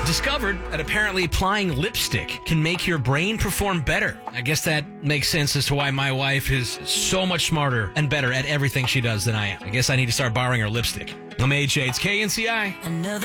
discovered that apparently applying lipstick can make your brain perform better. I guess that makes sense as to why my wife is so much smarter and better at everything she does than I am. I guess I need to start borrowing her lipstick. I'm AJ. It's KNCI.